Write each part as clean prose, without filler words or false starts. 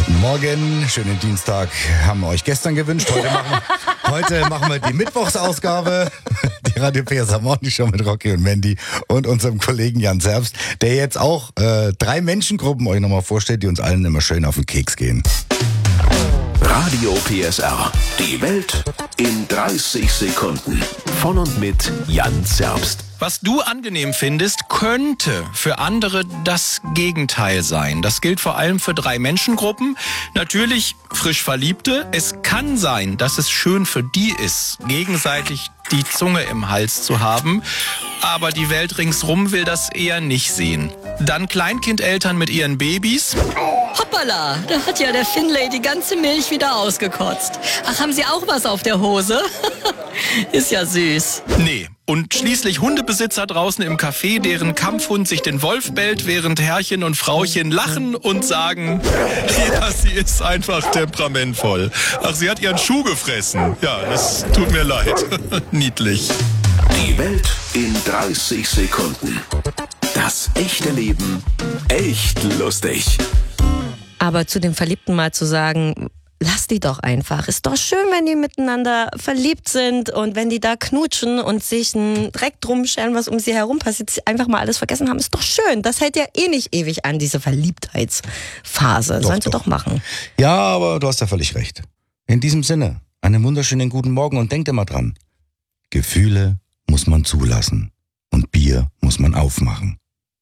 Guten Morgen, schönen Dienstag haben wir euch gestern gewünscht. Heute machen wir die Mittwochsausgabe, die Radio PSA Morning Show mit Rocky und Mandy und unserem Kollegen Jan Zerbst, der jetzt auch 3 Menschengruppen euch nochmal vorstellt, die uns allen immer schön auf den Keks gehen. Radio PSR. Die Welt in 30 Sekunden. Von und mit Jan Zerbst. Was du angenehm findest, könnte für andere das Gegenteil sein. Das gilt vor allem für 3 Menschengruppen. Natürlich frisch Verliebte. Es kann sein, dass es schön für die ist, gegenseitig die Zunge im Hals zu haben. Aber die Welt ringsrum will das eher nicht sehen. Dann Kleinkindeltern mit ihren Babys. Hoppala, da hat ja der Finlay die ganze Milch wieder ausgekotzt. Ach, haben Sie auch was auf der Hose? Ist ja süß. Nee. Und schließlich Hundebesitzer draußen im Café, deren Kampfhund sich den Wolf bellt, während Herrchen und Frauchen lachen und sagen, ja, sie ist einfach temperamentvoll. Ach, sie hat ihren Schuh gefressen. Ja, das tut mir leid. Niedlich. Die Welt in 30 Sekunden. Das echte Leben echt lustig. Aber zu den Verliebten mal zu sagen, lass die doch einfach. Ist doch schön, wenn die miteinander verliebt sind und wenn die da knutschen und sich einen Dreck drum scheren, was um sie herum passiert, sie einfach mal alles vergessen haben. Ist doch schön. Das hält ja eh nicht ewig an, diese Verliebtheitsphase. Sollen sie doch machen. Ja, aber du hast ja völlig recht. In diesem Sinne, einen wunderschönen guten Morgen und denkt immer dran. Gefühle muss man zulassen und Bier muss man aufmachen.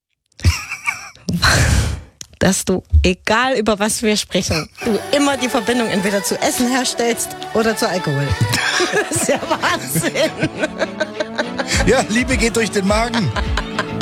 Dass du, egal über was wir sprechen, du immer die Verbindung entweder zu Essen herstellst oder zu Alkohol. Das ist ja Wahnsinn. Ja, Liebe geht durch den Magen.